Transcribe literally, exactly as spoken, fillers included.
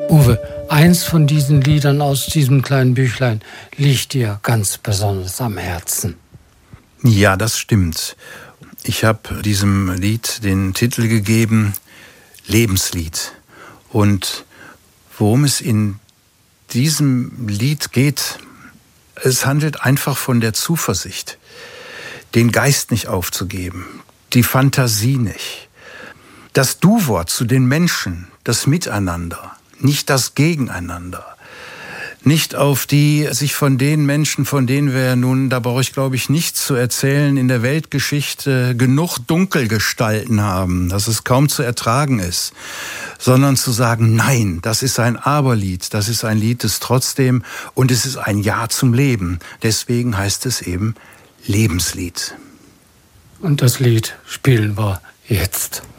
Uwe, eins von diesen Liedern aus diesem kleinen Büchlein liegt dir ganz besonders am Herzen. Ja, das stimmt. Ich habe diesem Lied den Titel gegeben, Lebenslied. Und worum es in diesem Lied geht, es handelt einfach von der Zuversicht, den Geist nicht aufzugeben, die Fantasie nicht. Das Du-Wort zu den Menschen, das Miteinander, nicht das Gegeneinander. Nicht auf die, sich von den Menschen, von denen wir nun, da brauche ich glaube ich nichts zu erzählen, in der Weltgeschichte genug Dunkelgestalten haben, dass es kaum zu ertragen ist, sondern zu sagen, nein, das ist ein Aberlied, das ist ein Lied des Trotzdem und es ist ein Ja zum Leben. Deswegen heißt es eben Lebenslied. Und das Lied spielen wir jetzt.